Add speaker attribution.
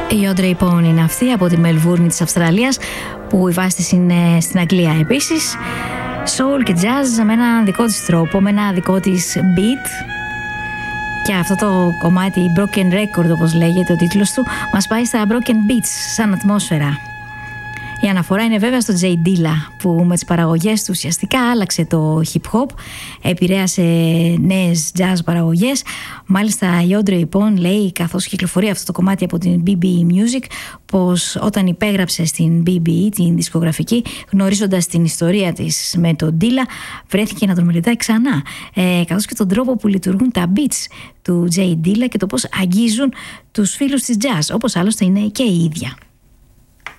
Speaker 1: Η Audrey Pone είναι αυτή από τη Μελβούρνη της Αυστραλίας, που η βάση της είναι στην Αγγλία επίσης. Soul και jazz με ένα δικό της τρόπο, με ένα δικό της beat. Και αυτό το κομμάτι, Broken Record όπως λέγεται ο τίτλος του, μας πάει στα Broken Beats σαν ατμόσφαιρα. Η αναφορά είναι βέβαια στο Jay Dilla, που με τις παραγωγές του ουσιαστικά άλλαξε το hip hop, επηρέασε νέες jazz παραγωγές. Μάλιστα η Audrey Pone λέει, καθώς κυκλοφορεί αυτό το κομμάτι από την BBE Music, πως όταν υπέγραψε στην BBE, την δισκογραφική, γνωρίζοντας την ιστορία της με τον Dilla, βρέθηκε να τον μελετάει ξανά, καθώς και τον τρόπο που λειτουργούν τα beats του Jay Dilla και το πώς αγγίζουν τους φίλους της jazz, όπως άλλωστε είναι και η ίδια.